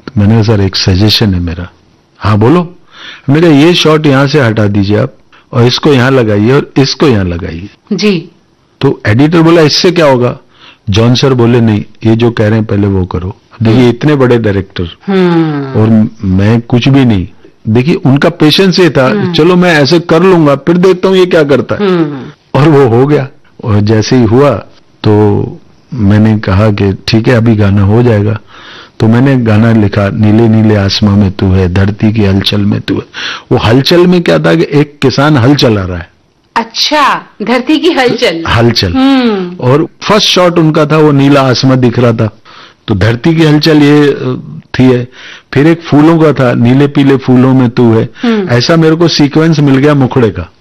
मैंने कहा सर एक सजेशन है मेरा। हाँ बोलो। मैंने कहा ये शॉट यहाँ से हटा दीजिए आप और इसको यहाँ लगाइए और इसको यहाँ लगाइए जी। तो एडिटर बोला इससे क्या होगा? जॉन सर बोले नहीं ये जो कह रहे हैं पहले वो करो। देखिए इतने बड़े डायरेक्टर और मैं कुछ भी नहीं। देखिए उनका पेशेंस ये था चलो मैं ऐसे कर लूंगा फिर देखता हूँ ये क्या करता है। और वो हो गया। और जैसे ही हुआ तो मैंने कहा कि ठीक है अभी गाना हो जाएगा। तो मैंने गाना लिखा नीले नीले आसमां में तू है, धरती की हलचल में तू है। वो हलचल में क्या था कि एक किसान हल चला रहा है। अच्छा, धरती की हलचल। हलचल। और फर्स्ट शॉट उनका था वो नीला आसमां दिख रहा था तो धरती की हलचल ये थी है। फिर एक फूलों का था नीले पीले फूलों में तू है। ऐसा मेरे को सीक्वेंस मिल गया मुखड़े का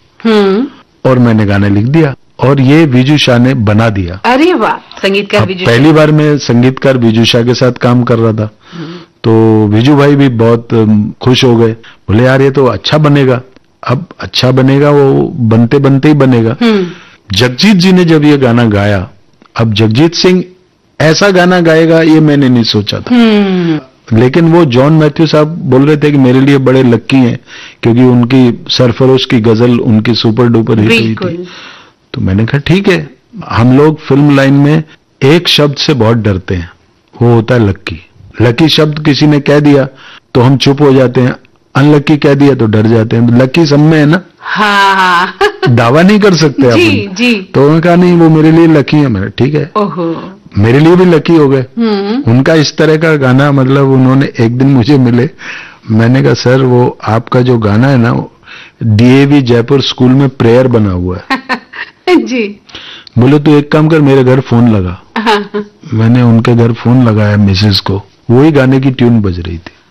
और मैंने गाना लिख दिया और ये विजू शाह ने बना दिया। अरे वाह, संगीतकार विजू शाह। पहली बार मैं संगीतकार विजू शाह के साथ काम कर रहा था तो विजू भाई भी बहुत खुश हो गए। बोले यार ये तो अच्छा बनेगा। अब अच्छा बनेगा वो बनते बनते ही बनेगा। जगजीत जी ने जब ये गाना गाया, अब जगजीत सिंह ऐसा गाना गाएगा ये मैंने नहीं सोचा था। लेकिन वो जॉन मैथ्यू साहब बोल रहे थे कि मेरे लिए बड़े लक्की हैं क्योंकि उनकी सरफरोश की गजल उनकी सुपर डुपर हिट हुई थी। तो मैंने कहा ठीक है। हम लोग फिल्म लाइन में एक शब्द से बहुत डरते हैं, वो होता है लक्की। लकी शब्द किसी ने कह दिया तो हम चुप हो जाते हैं, अनलक्की कह दिया तो डर जाते हैं। लकी सब में है ना। हाँ। दावा नहीं कर सकते जी, अपन। जी। तो उन्होंने कहा नहीं वो मेरे लिए लकी है। मैंने ठीक है। ओहो। मेरे लिए भी लकी हो गए। उनका इस तरह का गाना मतलब उन्होंने एक दिन मुझे मिले। मैंने कहा सर वो आपका जो गाना है ना डीएवी जयपुर स्कूल में प्रेयर बना हुआ है। जी। बोले तू एक काम कर मेरे घर फोन लगा। मैंने उनके घर फोन लगाया मिसेस को, वही गाने की ट्यून बज रही थी।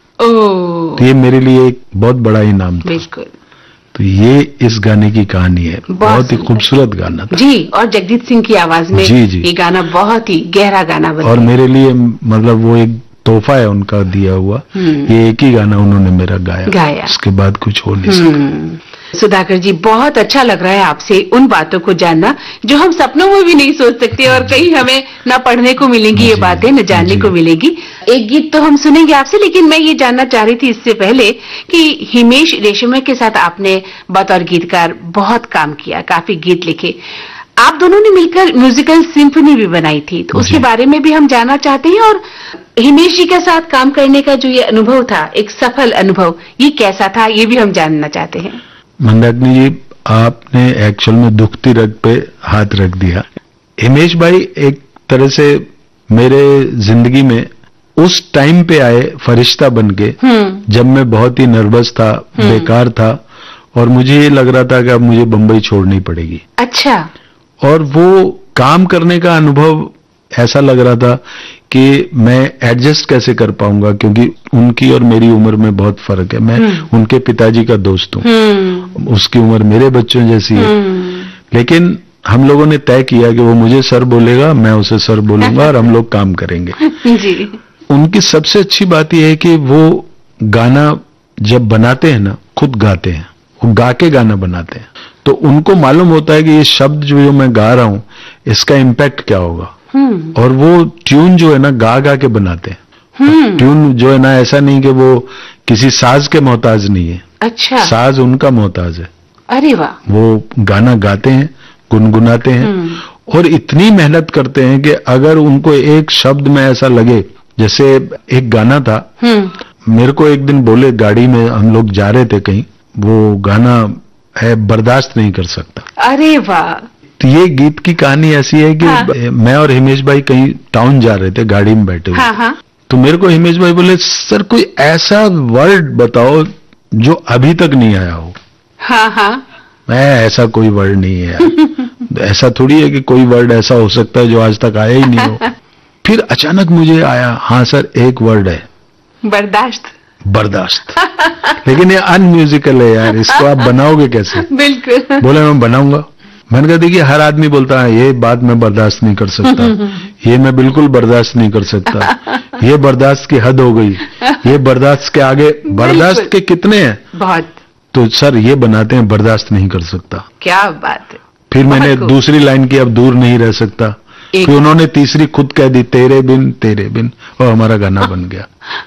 तो ये मेरे लिए एक बहुत बड़ा इनाम था। बिल्कुल। तो ये इस गाने की कहानी है। बहुत ही खूबसूरत गाना था जी। और जगजीत सिंह की आवाज में जी जी। ये गाना बहुत ही गहरा गाना बना और मेरे लिए मतलब वो एक तोहफा है उनका दिया हुआ। ये एक ही गाना उन्होंने मेरा गाया। उसके बाद कुछ हो नहीं सका। सुधाकर जी बहुत अच्छा लग रहा है आपसे उन बातों को जानना जो हम सपनों में भी नहीं सोच सकते और कहीं हमें न पढ़ने को मिलेंगी ये बातें, न जानने को मिलेगी। एक गीत तो हम सुनेंगे आपसे, लेकिन मैं ये जानना चाह रही थी इससे पहले कि हिमेश रेशमिया के साथ आपने बतौर गीतकार बहुत काम किया, काफी गीत लिखे। आप दोनों ने मिलकर म्यूजिकल सिम्फनी भी बनाई थी, तो उसके बारे में भी हम जानना चाहते हैं। और हिमेश जी के साथ काम करने का जो ये अनुभव था, एक सफल अनुभव, ये कैसा था, ये भी हम जानना चाहते हैं। मंदाकिनी जी आपने एक्चुअल में दुखती रग पे हाथ रख दिया। हिमेश भाई एक तरह से मेरे जिंदगी में उस टाइम पे आए फरिश्ता बन के जब मैं बहुत ही नर्वस था, बेकार था और मुझे ये लग रहा था कि अब मुझे बंबई छोड़नी पड़ेगी। अच्छा। और वो काम करने का अनुभव ऐसा लग रहा था कि मैं एडजस्ट कैसे कर पाऊंगा क्योंकि उनकी और मेरी उम्र में बहुत फर्क है। मैं उनके पिताजी का दोस्त हूँ, उसकी उम्र मेरे बच्चों जैसी है। लेकिन हम लोगों ने तय किया कि वो मुझे सर बोलेगा, मैं उसे सर बोलूंगा और हम लोग काम करेंगे। जी। उनकी सबसे अच्छी बात यह है कि वो गाना जब बनाते हैं ना खुद गाते हैं, वो गा के गाना बनाते हैं। तो उनको मालूम होता है कि ये शब्द जो मैं गा रहा हूं इसका इम्पैक्ट क्या होगा। और वो ट्यून जो है ना गा गा के बनाते हैं। ट्यून जो है ना ऐसा नहीं कि वो किसी साज के मोहताज नहीं है। अच्छा। साज उनका मोहताज है। अरे वाह। वो गाना गाते हैं, गुनगुनाते हैं और इतनी मेहनत करते हैं कि अगर उनको एक शब्द में ऐसा लगे, जैसे एक गाना था मेरे को एक दिन बोले गाड़ी में हम लोग जा रहे थे कहीं, वो गाना है बर्दाश्त नहीं कर सकता। अरे वाह। तो ये गीत की कहानी ऐसी है कि मैं और हिमेश भाई कहीं टाउन जा रहे थे गाड़ी में बैठे हुए। तो मेरे को हिमेश भाई बोले सर कोई ऐसा वर्ड बताओ जो अभी तक नहीं आया हो। मैं ऐसा कोई वर्ड नहीं है यार। ऐसा थोड़ी है कि कोई वर्ड ऐसा हो सकता है जो आज तक आया ही नहीं हो। फिर अचानक मुझे आया, हाँ सर एक वर्ड है बर्दाश्त। लेकिन ये अनम्यूजिकल है यार, इसको आप बनाओगे कैसे? बिल्कुल। बोले मैं बनाऊंगा। मैंने कहा देखिए हर आदमी बोलता है ये बात मैं बर्दाश्त नहीं कर सकता, ये मैं बिल्कुल बर्दाश्त नहीं कर सकता, ये बर्दाश्त की हद हो गई, ये बर्दाश्त के आगे बर्दाश्त के कितने हैं बहुत। तो सर ये बनाते हैं बर्दाश्त नहीं कर सकता। क्या बात है। फिर मैंने दूसरी लाइन की अब दूर नहीं रह सकता, फिर उन्होंने तीसरी खुद कह दी तेरे बिन और हमारा गाना बन गया।